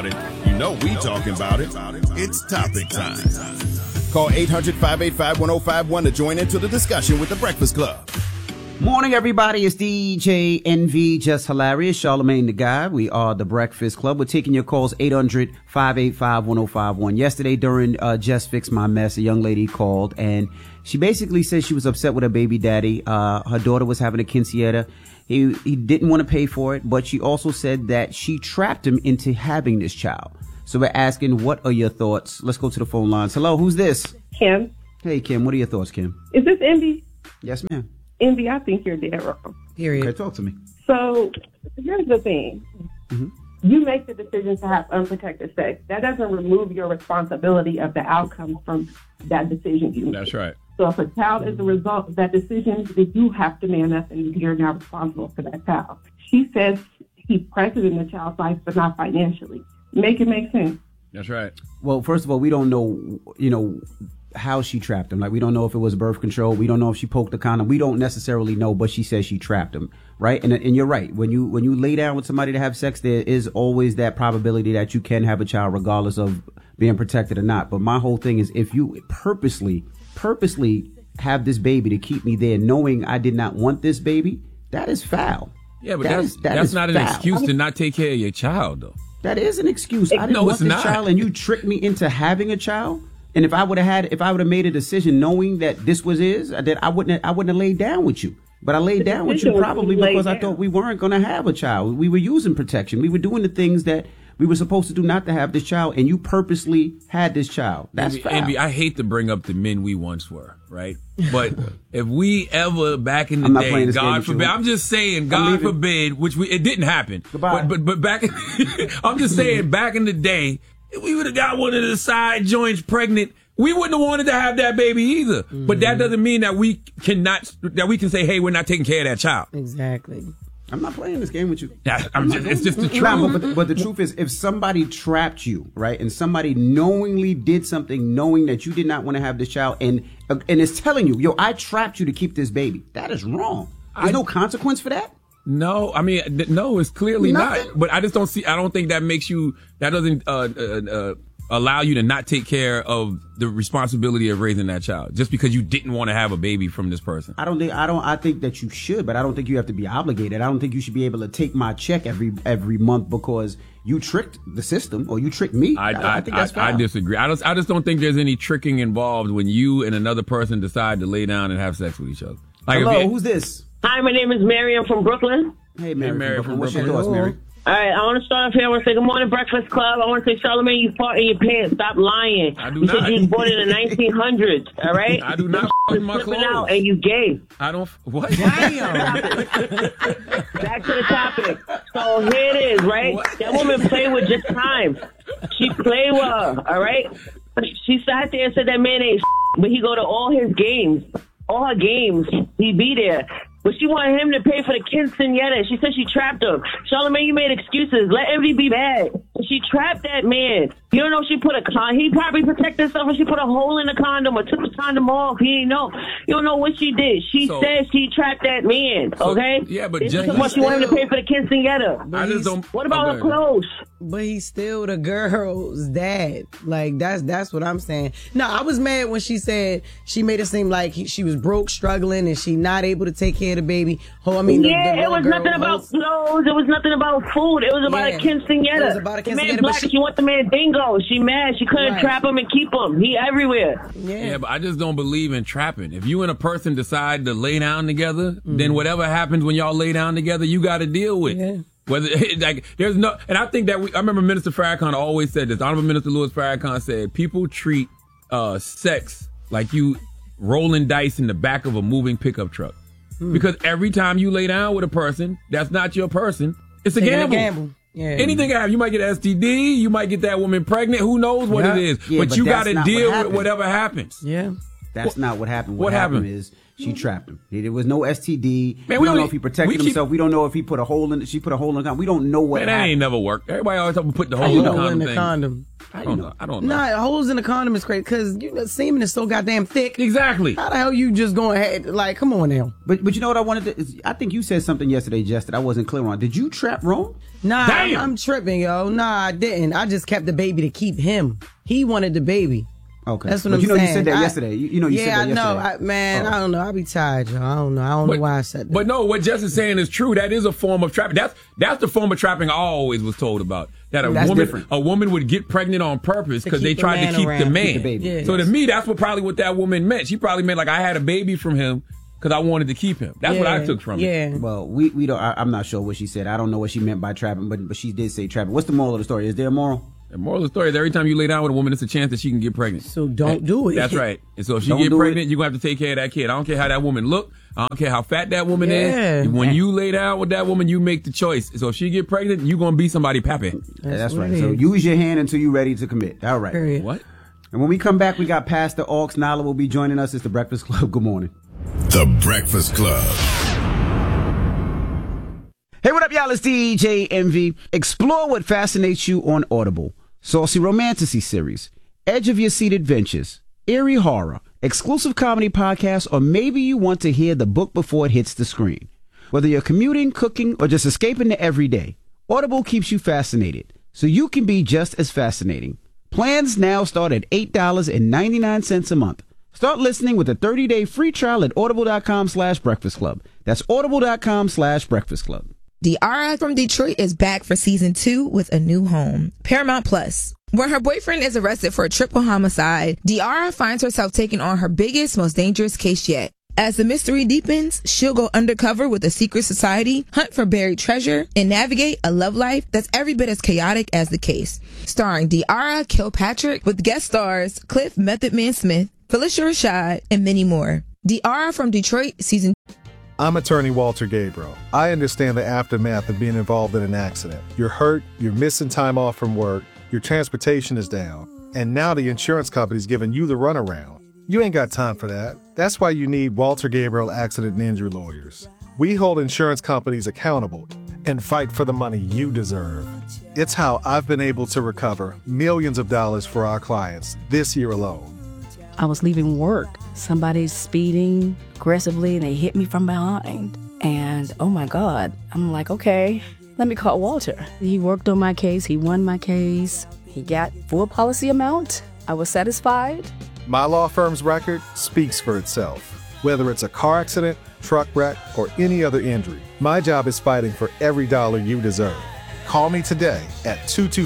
about it, you know we talking about it. It's topic time. Call 800-585-1051 to join into the discussion with The Breakfast Club. Morning, everybody. It's DJ NV, Just Hilarious, Charlamagne the Guy. We are The Breakfast Club. We're taking your calls, 800-585-1051. Yesterday during Just Fix My Mess, a young lady called, and she basically said she was upset with her baby daddy. Her daughter was having a quinceañera. He didn't want to pay for it, but she also said that she trapped him into having this child. So we're asking, what are your thoughts? Let's go to the phone lines. Hello, who's this? Kim. Hey, Kim, what are your thoughts, Kim? Is this Envy? Yes, ma'am. Envy, I think you're dead wrong. Period. Okay, talk to me. So here's the thing. Mm-hmm. You make the decision to have unprotected sex. That doesn't remove your responsibility of the outcome from that decision you made. That's right. So if a child is the result of that decision, then you have to man up and you're now responsible for that child. She says he's present in the child's life, but not financially. Make it make sense. That's right. Well, first of all, we don't know, how she trapped him. Like, we don't know if it was birth control. We don't know if she poked the condom. We don't necessarily know, but she says she trapped him, right? And you're right. When you lay down with somebody to have sex, there is always that probability that you can have a child regardless of being protected or not. But my whole thing is, if you purposely have this baby to keep me there, knowing I did not want this baby, that is foul. Yeah, but that's not an excuse to not take care of your child, though. That is an excuse. I didn't want this child, and you tricked me into having a child. And if I would have made a decision knowing that this was that I wouldn't have laid down with you. But I laid down with you probably because I thought we weren't going to have a child. We were using protection. We were doing the things that we were supposed to do not to have this child, and you purposely had this child. That's foul. Envy, I hate to bring up the men we once were, right? But if we ever back in the day, God forbid, I'm just saying, God forbid, it didn't happen. Goodbye. But back, I'm just saying, back in the day, if we would have got one of the side joints pregnant, we wouldn't have wanted to have that baby either. Mm-hmm. But that doesn't mean that we can say, hey, we're not taking care of that child. Exactly. I'm not playing this game with you. Yeah, it's just the truth. But the truth is, if somebody trapped you, right, and somebody knowingly did something knowing that you did not want to have this child, and is telling you, yo, I trapped you to keep this baby, that is wrong. There's no consequence for that? No, I mean, no, it's clearly Nothing. not. But I just don't think that doesn't allow you to not take care of the responsibility of raising that child just because you didn't want to have a baby from this person. I think that you should, but I don't think you have to be obligated. I don't think you should be able to take my check every month because you tricked the system or you tricked me. I think that's foul. I disagree. I just don't think there's any tricking involved when you and another person decide to lay down and have sex with each other. Hello, who's this? Hi, my name is Mary. I'm from Brooklyn. Hey, Mary from Brooklyn. What's your Brooklyn. thoughts, Mary? All right, I want to start off here. I want to say good morning, Breakfast Club. I want to say, Charlamagne, you fart in your pants. Stop lying. I do you not. said you was born in the 1900s, all right? I do not in my clothes. Out and you gay. I don't. What? Back to the topic. So here it is, right? What? That woman played with just time. She played with her, all right? She sat there and said that man ain't but he go to all his games. All her games, he be there. But she wanted him to pay for the quinceañera. She said she trapped him. Charlamagne, you made excuses. Let Envy be bad. She trapped that man. You don't know if she put a condom. He probably protected himself and she put a hole in the condom or took the condom off. He ain't know. You don't know what she did. She said she trapped that man. Okay? Yeah, but this is what she wanted him to pay for the quinceañera. I just don't. What about her clothes? But he's still the girl's dad. Like, that's what I'm saying. No, I was mad when she said she made it seem like she was broke, struggling, and she not able to take care of the baby. It was nothing about clothes. It was nothing about food. It was about a quinceañera. It was about a quinceañera. The man black. She want the man dingo. She mad. She couldn't trap him and keep him. He everywhere. Yeah, but I just don't believe in trapping. If you and a person decide to lay down together, then whatever happens when y'all lay down together, you got to deal with. Yeah. Whether there's no, and I think that I remember Minister Farrakhan always said this. Honorable Minister Louis Farrakhan said, people treat sex like you rolling dice in the back of a moving pickup truck. Because every time you lay down with a person that's not your person, it's a gamble. Yeah. Anything can happen. You might get STD. You might get that woman pregnant. Who knows what it is? Yeah, but you got to deal with whatever happens. Yeah. That's not what happened. What happened is she trapped him. There was no STD. Man, we don't know if he protected himself. We don't know if he put a hole in. She put a hole in the condom. We don't know what happened. That ain't never worked. Everybody always talking about putting the hole in the condom. I don't know. Nah, holes in the condom is crazy because semen is so goddamn thick. Exactly. How the hell you just going ahead? Like, come on now. But you know what I wanted to? I think you said something yesterday, Jess, that I wasn't clear on. Did you trap Rome? Nah, I'm tripping, yo. Nah, I didn't. I just kept the baby to keep him. He wanted the baby. Okay. That's what but I'm you know saying. You said that yesterday. You said that yesterday. Yeah, I know. I don't know. I be tired, yo. I don't know why I said that. But no, what Jess is saying is true. That is a form of trapping. That's the form of trapping I always was told about. That a woman would get pregnant on purpose because they tried to keep the man. Keep the baby. Yeah. So to me, that's what that woman meant. She probably meant like I had a baby from him because I wanted to keep him. That's what I took from it. Well, we don't. I'm not sure what she said. I don't know what she meant by trapping, but she did say trapping. What's the moral of the story? Is there a moral? The moral of the story is every time you lay down with a woman, it's a chance that she can get pregnant. So don't do it. That's right. And so if she get pregnant, you're going to have to take care of that kid. I don't care how that woman look. I don't care how fat that woman is. When you lay down with that woman, you make the choice. So if she get pregnant, you're going to be somebody pappy. That's right. So use your hand until you're ready to commit. All right. Period. What? And when we come back, we got Pastor Aux Nala will be joining us. It's The Breakfast Club. Good morning. The Breakfast Club. Hey, what up, y'all? It's DJ Envy. Explore what fascinates you on Audible. Saucy Romantasy series, edge of your seat adventures, eerie horror, exclusive comedy podcasts, or maybe you want to hear the book before it hits the screen. Whether you're commuting, cooking, or just escaping the everyday, Audible keeps you fascinated, so you can be just as fascinating. Plans now start at $8.99 a month. Start listening with a 30-day free trial at audible.com/breakfast club. That's audible.com/breakfast club. De'Ara from Detroit is back for season 2 with a new home, Paramount Plus. When her boyfriend is arrested for a triple homicide, De'Ara finds herself taking on her biggest, most dangerous case yet. As the mystery deepens, she'll go undercover with a secret society, hunt for buried treasure, and navigate a love life that's every bit as chaotic as the case. Starring De'Ara Kilpatrick with guest stars Cliff Method Man Smith, Felicia Rashad, and many more. De'Ara from Detroit, season. I'm attorney Walter Gabriel. I understand the aftermath of being involved in an accident. You're hurt, you're missing time off from work, your transportation is down, and now the insurance company's giving you the runaround. You ain't got time for that. That's why you need Walter Gabriel Accident and Injury Lawyers. We hold insurance companies accountable and fight for the money you deserve. It's how I've been able to recover millions of dollars for our clients this year alone. I was leaving work. Somebody's speeding aggressively and they hit me from behind. And oh my God, I'm like, okay, let me call Walter. He worked on my case. He won my case. He got full policy amount. I was satisfied. My law firm's record speaks for itself. Whether it's a car accident, truck wreck, or any other injury, my job is fighting for every dollar you deserve. Call me today at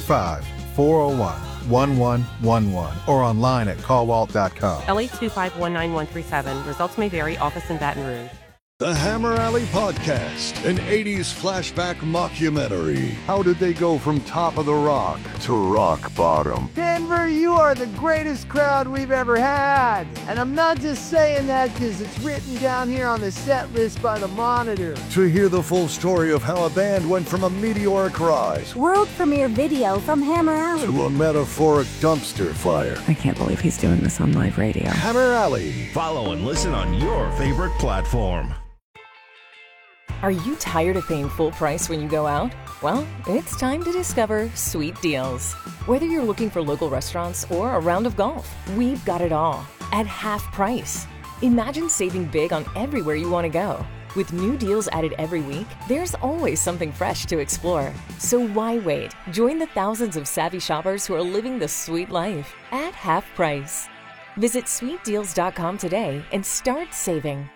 225-401-1111 or online at callwalt.com. LA 2519137. Results may vary. Office in Baton Rouge. The Hammer Alley Podcast, an 80s flashback mockumentary. How did they go from top of the rock to rock bottom? Denver, you are the greatest crowd we've ever had. And I'm not just saying that because it's written down here on the set list by the Monitor. To hear the full story of how a band went from a meteoric rise, world premiere video from Hammer Alley, to a metaphoric dumpster fire. I can't believe he's doing this on live radio. Hammer Alley. Follow and listen on your favorite platform. Are you tired of paying full price when you go out? Well, it's time to discover Sweet Deals. Whether you're looking for local restaurants or a round of golf, we've got it all at half price. Imagine saving big on everywhere you want to go. With new deals added every week, there's always something fresh to explore. So why wait? Join the thousands of savvy shoppers who are living the sweet life at half price. Visit sweetdeals.com today and start saving.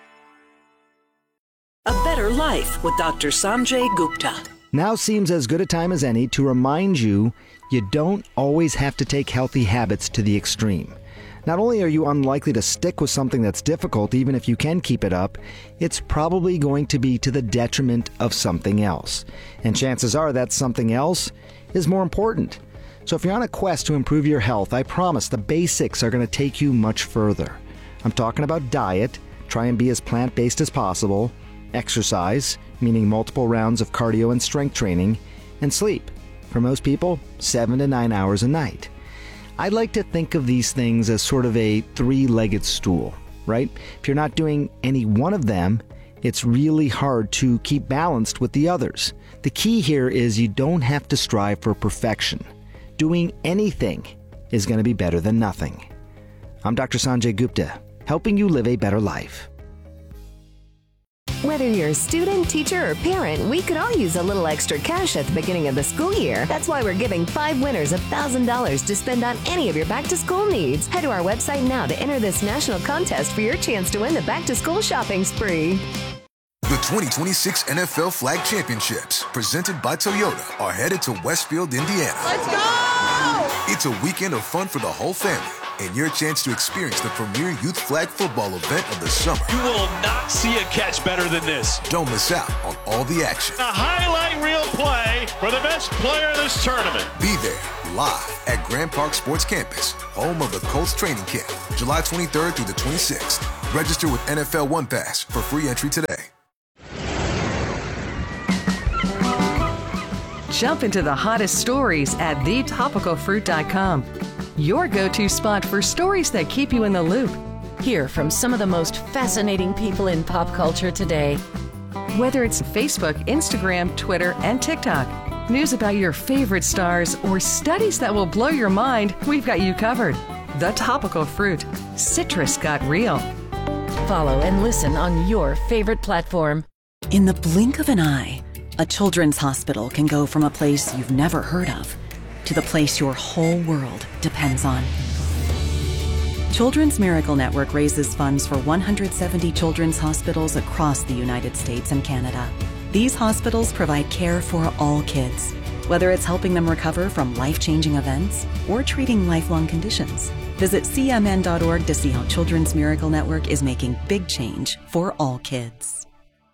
A Better Life with Dr. Sanjay Gupta. Now seems as good a time as any to remind you you don't always have to take healthy habits to the extreme. Not only are you unlikely to stick with something that's difficult, even if you can keep it up, it's probably going to be to the detriment of something else. And chances are that something else is more important. So if you're on a quest to improve your health, I promise the basics are going to take you much further. I'm talking about diet, try and be as plant-based as possible, exercise, meaning multiple rounds of cardio and strength training, and sleep. For most people, 7 to 9 hours a night. I like to think of these things as sort of a three-legged stool, right? If you're not doing any one of them, it's really hard to keep balanced with the others. The key here is you don't have to strive for perfection. Doing anything is going to be better than nothing. I'm Dr. Sanjay Gupta, helping you live a better life. Whether you're a student, teacher, or parent, we could all use a little extra cash at the beginning of the school year. That's why we're giving 5 winners $1,000 to spend on any of your back-to-school needs. Head to our website now to enter this national contest for your chance to win the back-to-school shopping spree. The 2026 NFL Flag Championships, presented by Toyota, are headed to Westfield, Indiana. Let's go! It's a weekend of fun for the whole family, and your chance to experience the premier youth flag football event of the summer. You will not see a catch better than this. Don't miss out on all the action. A highlight reel play for the best player of this tournament. Be there live at Grand Park Sports Campus, home of the Colts training camp, July 23rd through the 26th. Register with NFL One Pass for free entry today. Jump into the hottest stories at thetopicalfruit.com. Your go-to spot for stories that keep you in the loop. Hear from some of the most fascinating people in pop culture today. Whether it's Facebook, Instagram, Twitter, and TikTok, news about your favorite stars, or studies that will blow your mind, we've got you covered. The Topical Fruit. Citrus got real. Follow and listen on your favorite platform. In the blink of an eye, a children's hospital can go from a place you've never heard of to the place your whole world depends on. Children's Miracle Network raises funds for 170 children's hospitals across the United States and Canada. These hospitals provide care for all kids, whether it's helping them recover from life-changing events or treating lifelong conditions. Visit cmn.org to see how Children's Miracle Network is making big change for all kids.